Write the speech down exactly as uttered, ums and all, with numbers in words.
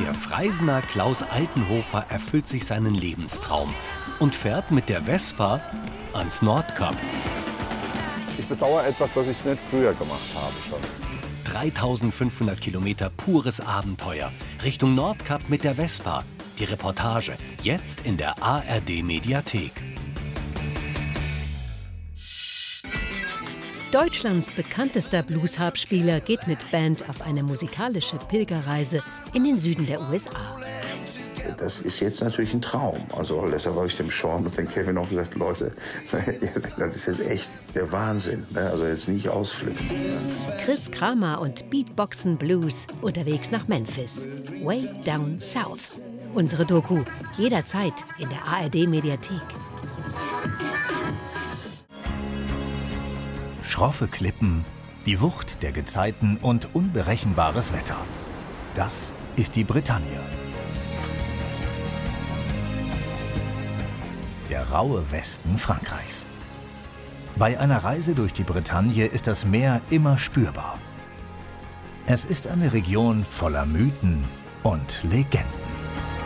Der Freisener Klaus Altenhofer erfüllt sich seinen Lebenstraum und fährt mit der Vespa ans Nordkap. Ich bedauere etwas, dass ich es nicht früher gemacht habe schon. dreitausendfünfhundert Kilometer pures Abenteuer Richtung Nordkap mit der Vespa. Die Reportage jetzt in der A R D-Mediathek. Deutschlands bekanntester Blues-Harpspieler geht mit Band auf eine musikalische Pilgerreise in den Süden der U S A. Das ist jetzt natürlich ein Traum. Also deshalb habe ich dem Sean und dem Kevin auch gesagt, Leute, das ist jetzt echt der Wahnsinn. Also jetzt nicht ausflippen. Chris Kramer und Beatboxen Blues unterwegs nach Memphis. Way Down South. Unsere Doku jederzeit in der A R D-Mediathek. Schroffe Klippen, die Wucht der Gezeiten und unberechenbares Wetter. Das ist die Bretagne. Der raue Westen Frankreichs. Bei einer Reise durch die Bretagne ist das Meer immer spürbar. Es ist eine Region voller Mythen und Legenden.